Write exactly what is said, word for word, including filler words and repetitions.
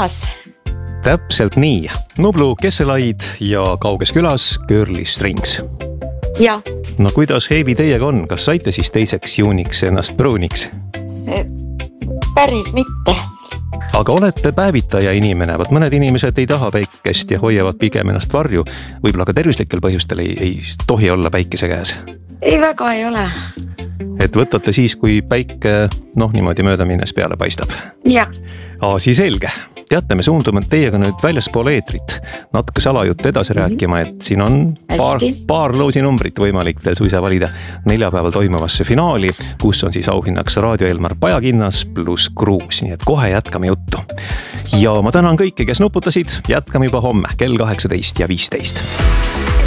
külas. Täpselt nii. Nublu Kesselaid ja kauges külas Girly Strings. Ja. No kuidas Heivi teiega on? Kas saite siis teiseks juuniks ennast pruuniks? Päris mitte. Aga olete päevitaja inimene, vaat mõned inimesed ei taha päikest ja hoiavad pigem ennast varju. Võib-olla ka tervislikel põhjustel ei, ei tohi olla päikese käes. Ei, väga ei ole. Et võtate siis, kui päike noh, niimoodi mööda minnes peale paistab. Ja. Aasi selge. Teate, me suundume teiega nüüd väljaspool eetrit natuke salajutt edasi rääkima, et siin on paar, paar loosinumbrit võimalik teil suisa valida neljapäeval toimuvasse finaali, kus on siis auhinnaks Raadio Elmar Pajakinnas pluss Kruus, nii et kohe jätkame juttu. Ja ma tänan kõiki, kes nuputasid, jätkame juba homme kell kaheksateist ja viisteist.